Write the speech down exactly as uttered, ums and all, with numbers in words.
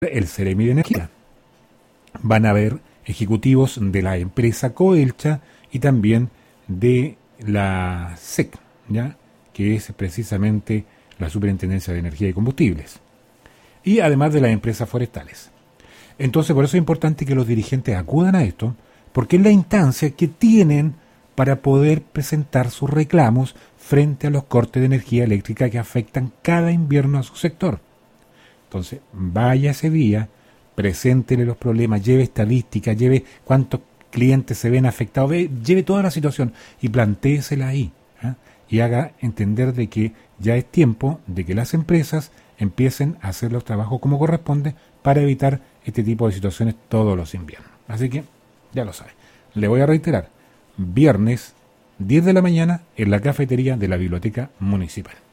el Ceremi de Energía. Van a haber ejecutivos de la empresa Coelcha y también de la S E C, ¿ya? Que es precisamente la Superintendencia de Energía y Combustibles. Y además de las empresas forestales. Entonces, por eso es importante que los dirigentes acudan a esto, porque es la instancia que tienen para poder presentar sus reclamos frente a los cortes de energía eléctrica que afectan cada invierno a su sector. Entonces, vaya ese día, preséntele los problemas, lleve estadísticas, lleve cuántos clientes se ven afectados, ve, lleve toda la situación y plantéesela ahí, ¿eh? Y haga entender de que ya es tiempo de que las empresas empiecen a hacer los trabajos como corresponde para evitar este tipo de situaciones todos los inviernos. Así que, ya lo sabe. Le voy a reiterar, viernes diez de la mañana en la cafetería de la Biblioteca Municipal.